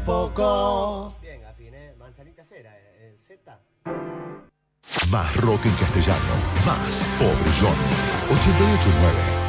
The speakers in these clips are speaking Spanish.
poco. Bien, afiné. Manzanita cera, Z. Más rock en castellano, más Pobre Johnny. 88.9.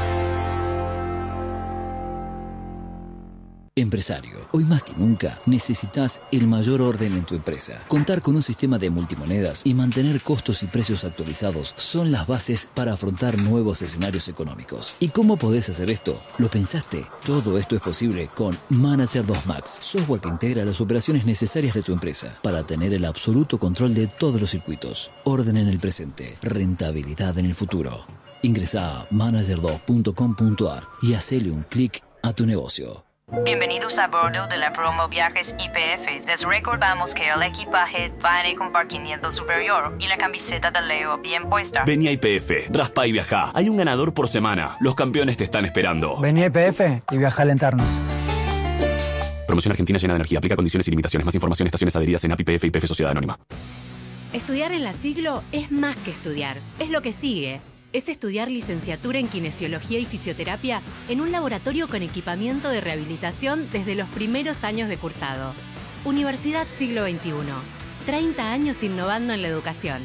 Empresario, hoy más que nunca necesitas el mayor orden en tu empresa. Contar con un sistema de multimonedas y mantener costos y precios actualizados son las bases para afrontar nuevos escenarios económicos. ¿Y cómo podés hacer esto? ¿Lo pensaste? Todo esto es posible con Manager 2 Max, software que integra las operaciones necesarias de tu empresa para tener el absoluto control de todos los circuitos. Orden en el presente, rentabilidad en el futuro. Ingresa a manager2.com.ar y hacele un clic a tu negocio. Bienvenidos a bordo de la promo Viajes YPF. Les recordamos que el equipaje viene con parquiniento superior y la camiseta de Leo bien puesta. Vení a YPF, raspa y viajá. Hay un ganador por semana. Los campeones te están esperando. Vení a YPF y viaja a alentarnos. Promoción Argentina llena de energía. Aplica condiciones y limitaciones. Más información en estaciones adheridas en API YPF y YPF Sociedad Anónima. Estudiar en la Siglo es más que estudiar. Es lo que sigue. Es estudiar licenciatura en Kinesiología y Fisioterapia en un laboratorio con equipamiento de rehabilitación desde los primeros años de cursado. Universidad Siglo XXI. 30 años innovando en la educación.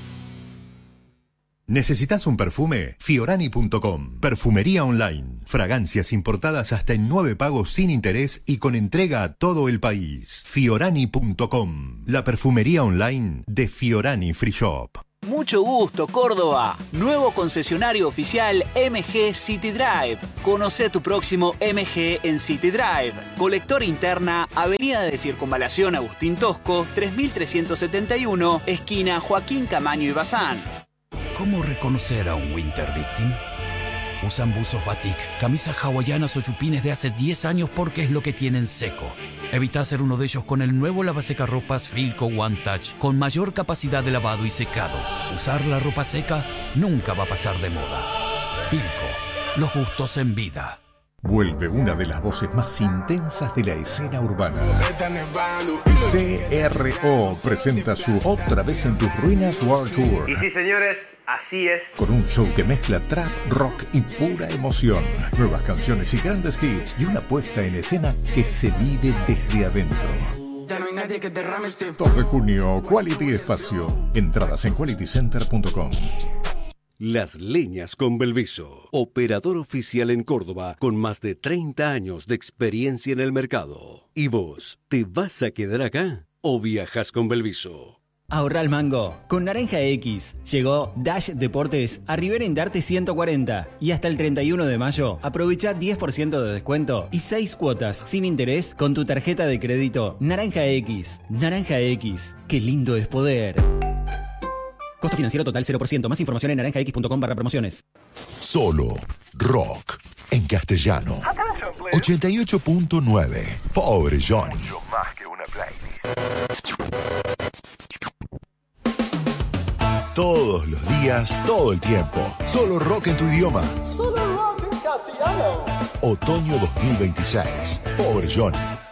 ¿Necesitas un perfume? Fiorani.com. Perfumería online. Fragancias importadas hasta en 9 pagos sin interés y con entrega a todo el país. Fiorani.com. La perfumería online de Fiorani Free Shop. Mucho gusto, Córdoba. Nuevo concesionario oficial MG City Drive. Conoce tu próximo MG en City Drive. Colector interna, Avenida de Circunvalación Agustín Tosco, 3371, esquina Joaquín Camaño y Bazán. ¿Cómo reconocer a un Winter Victim? Usan buzos batik, camisas hawaianas o chupines de hace 10 años porque es lo que tienen seco. Evita hacer uno de ellos con el nuevo lavasecarropas Filco One Touch con mayor capacidad de lavado y secado. Usar la ropa seca nunca va a pasar de moda. Filco, los gustos en vida. Vuelve una de las voces más intensas de la escena urbana. CRO presenta su Otra vez en tus ruinas World Tour. Y sí, señores, así es. Con un show que mezcla trap, rock y pura emoción. Nuevas canciones y grandes hits y una puesta en escena que se vive desde adentro. Ya no hay nadie que derrame este... 2 de junio, Quality Espacio. Entradas en qualitycenter.com. Las Leñas con Belviso, operador oficial en Córdoba con más de 30 años de experiencia en el mercado. ¿Y vos, te vas a quedar acá o viajas con Belviso? Ahorra al mango. Con Naranja X llegó Dash Deportes a Rivera Indarte 140 y hasta el 31 de mayo aprovecha 10% de descuento y 6 cuotas sin interés con tu tarjeta de crédito Naranja X. Naranja X, qué lindo es poder. Costo financiero total 0%. Más información en naranjax.com/promociones. Solo rock en castellano. 88.9. Pobre Johnny. Mucho más que una playlist. Todos los días, todo el tiempo. Solo rock en tu idioma. Solo rock en castellano. Otoño 2026. Pobre Johnny.